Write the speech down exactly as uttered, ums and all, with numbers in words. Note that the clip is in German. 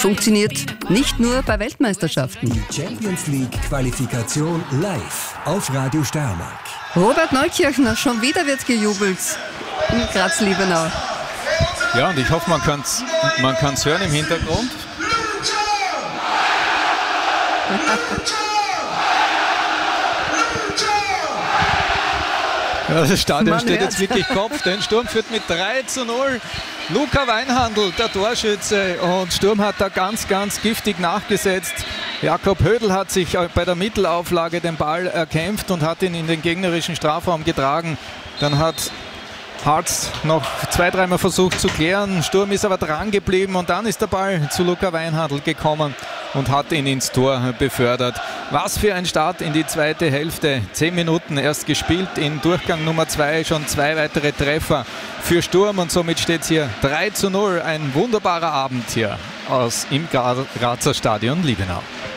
funktioniert nicht nur bei Weltmeisterschaften. Die Champions League Qualifikation live auf Radio Steiermark. Robert Neukirchner, schon wieder wird gejubelt in Graz-Liebenau. Ja, und ich hoffe, man kann es man kann's hören im Hintergrund. Ja, das Stadion Man steht hört. jetzt wirklich Kopf, denn Sturm führt mit drei zu null. Luca Weinhandl, der Torschütze, und Sturm hat da ganz, ganz giftig nachgesetzt. Jakob Hödl hat sich bei der Mittelauflage den Ball erkämpft und hat ihn in den gegnerischen Strafraum getragen. Dann hat Hartz noch zwei, dreimal versucht zu klären. Sturm ist aber dran geblieben und dann ist der Ball zu Luca Weinhandl gekommen und hat ihn ins Tor befördert. Was für ein Start in die zweite Hälfte. Zehn Minuten erst gespielt, in Durchgang Nummer zwei schon zwei weitere Treffer für Sturm und somit steht es hier drei zu null. Ein wunderbarer Abend hier aus im Grazer Stadion Liebenau.